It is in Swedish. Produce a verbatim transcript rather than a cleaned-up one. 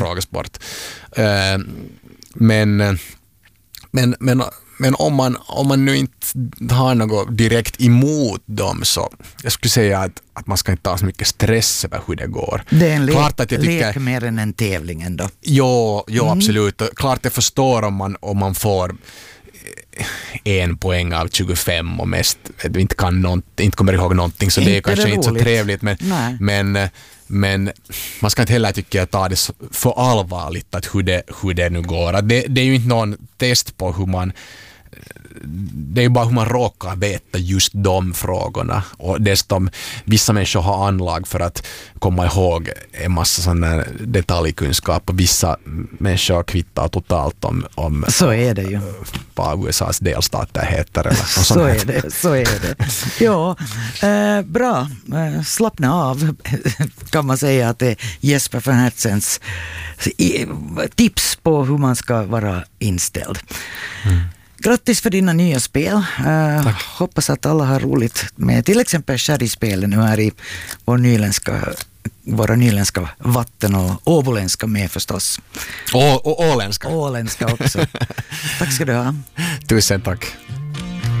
frågesport. Uh, men, men, men, men om, man, om man nu inte har något direkt emot dem, så jag skulle säga att, att man ska inte ta så mycket stress över hur det går. Det är en lek, klart att jag tycker, lek mer än en tävling ändå. Jo, jo Mm. absolut. Klart jag förstår om man, om man får en poäng av tjugofem och mest inte kan något, inte kommer ihåg någonting, så Inte det är kanske det inte så roligt. trevligt, men, men, men man ska inte heller tycka att ta det för allvarligt att hur det, hur det nu går. Att det, det är ju inte någon test på hur man, det är ju bara hur man råkar veta just de frågorna, och dessutom vissa människor har anlag för att komma ihåg en massa sån detaljkunskap, och vissa människor kvittar totalt om, om så är det ju. vad U S A:s delstater heter eller så, så är det, så är det. Ja, eh, bra. Eh, slappna av kan man säga att det är Jesper von Hertzens tips på hur man ska vara inställd. Mm. Grattis för dina nya spel. Uh, hoppas att alla har roligt med till exempel sherry-spelen nu här i vår nyländska, våra nyländska vatten, och åboländska med förstås. Och, och åländska. Åländska också. Tack ska du ha. Tusen tack.